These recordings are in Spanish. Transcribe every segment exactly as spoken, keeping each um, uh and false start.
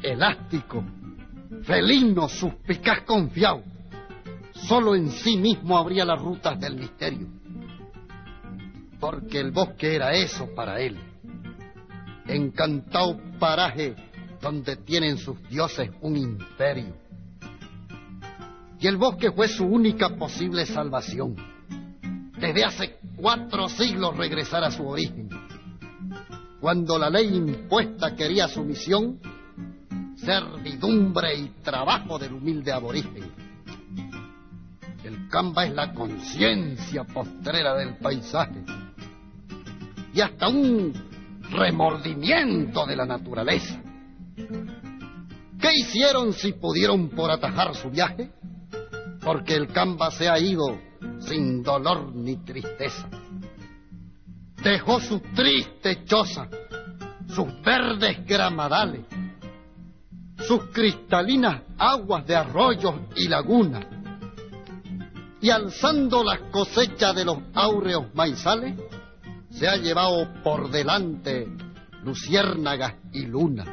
elástico, felino, suspicaz, confiado. Solo en sí mismo abría las rutas del misterio. Porque el bosque era eso para él. Encantado paraje donde tienen sus dioses un imperio. Y el bosque fue su única posible salvación. Desde hace cuatro siglos regresar a su origen. Cuando la ley impuesta quería su misión, servidumbre y trabajo del humilde aborigen. El Camba es la conciencia postrera del paisaje y hasta un remordimiento de la naturaleza. ¿Qué hicieron si pudieron por atajar su viaje? Porque el Camba se ha ido sin dolor ni tristeza. Dejó su triste choza, sus verdes gramadales, sus cristalinas aguas de arroyos y lagunas, y alzando las cosechas de los áureos maizales, se ha llevado por delante luciérnagas y lunas.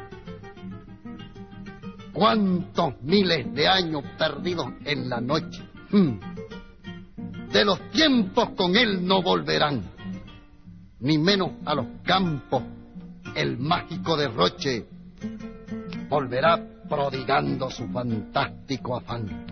¿Cuántos miles de años perdidos en la noche? Hmm. De los tiempos con él no volverán, ni menos a los campos el mágico derroche volverá prodigando su fantástico afán.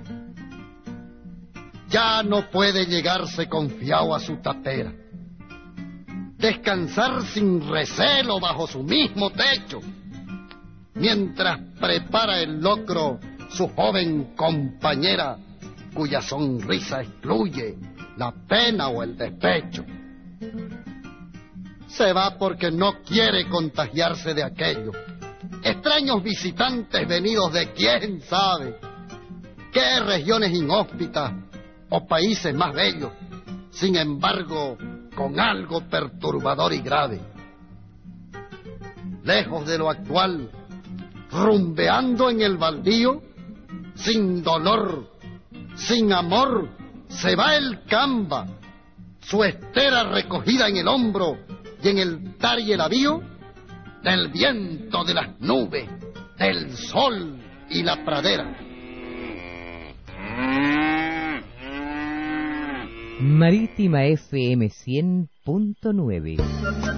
Ya no puede llegarse confiado a su tapera, descansar sin recelo bajo su mismo techo, mientras prepara el locro su joven compañera, cuya sonrisa excluye la pena o el despecho. Se va porque no quiere contagiarse de aquello. Extraños visitantes venidos de quién sabe qué regiones inhóspitas o países más bellos, sin embargo, con algo perturbador y grave. Lejos de lo actual, rumbeando en el baldío, sin dolor, sin amor, se va el Camba, su estera recogida en el hombro y en el tar y el avío del viento, de las nubes, del sol y la pradera. Marítima F M cien punto nueve.